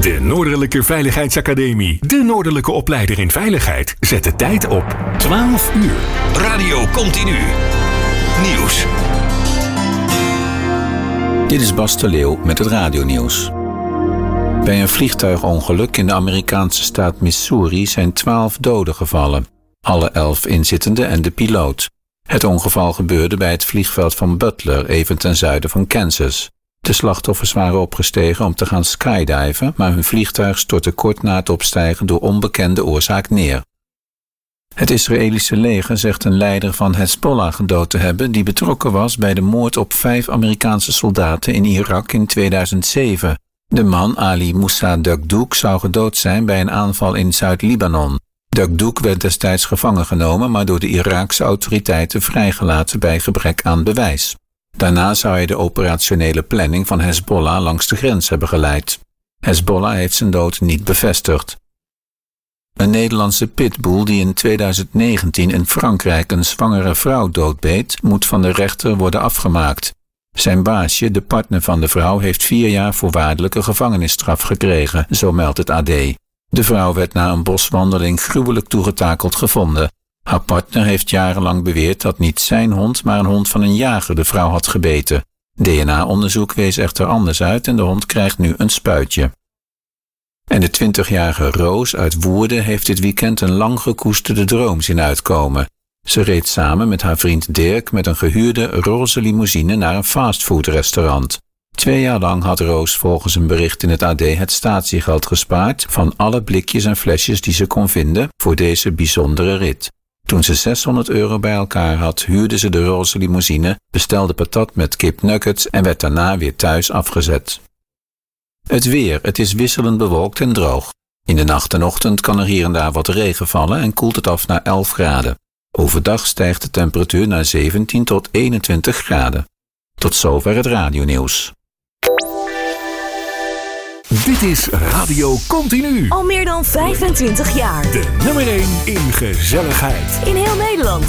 De Noordelijke Veiligheidsacademie. De Noordelijke opleider in veiligheid. Zet de tijd op 12 uur. Radio Continu. Nieuws. Dit is Bas de Leeuw met het radionieuws. Bij een vliegtuigongeluk in de Amerikaanse staat Missouri zijn 12 doden gevallen. Alle 11 inzittenden en de piloot. Het ongeval gebeurde bij het vliegveld van Butler, even ten zuiden van Kansas. De slachtoffers waren opgestegen om te gaan skydiven, maar hun vliegtuig stortte kort na het opstijgen door onbekende oorzaak neer. Het Israëlische leger zegt een leider van Hezbollah gedood te hebben die betrokken was bij de moord op 5 Amerikaanse soldaten in Irak in 2007. De man Ali Moussa Dugdouk zou gedood zijn bij een aanval in Zuid-Libanon. Dugdouk werd destijds gevangen genomen, maar door de Iraakse autoriteiten vrijgelaten bij gebrek aan bewijs. Daarna zou hij de operationele planning van Hezbollah langs de grens hebben geleid. Hezbollah heeft zijn dood niet bevestigd. Een Nederlandse pitbull die in 2019 in Frankrijk een zwangere vrouw doodbeet, moet van de rechter worden afgemaakt. Zijn baasje, de partner van de vrouw, heeft 4 jaar voorwaardelijke gevangenisstraf gekregen, zo meldt het AD. De vrouw werd na een boswandeling gruwelijk toegetakeld gevonden. Haar partner heeft jarenlang beweerd dat niet zijn hond, maar een hond van een jager de vrouw had gebeten. DNA-onderzoek wees echter anders uit en de hond krijgt nu een spuitje. En de 20-jarige Roos uit Woerden heeft dit weekend een lang gekoesterde droom zien uitkomen. Ze reed samen met haar vriend Dirk met een gehuurde roze limousine naar een fastfoodrestaurant. 2 jaar lang had Roos volgens een bericht in het AD het statiegeld gespaard van alle blikjes en flesjes die ze kon vinden voor deze bijzondere rit. Toen ze €600 bij elkaar had, huurde ze de roze limousine, bestelde patat met kipnuggets en werd daarna weer thuis afgezet. Het weer, het is wisselend bewolkt en droog. In de nacht en ochtend kan er hier en daar wat regen vallen en koelt het af naar 11 graden. Overdag stijgt de temperatuur naar 17 tot 21 graden. Tot zover het radionieuws. Dit is Radio Continu. Al meer dan 25 jaar. De nummer 1 in gezelligheid. In heel Nederland.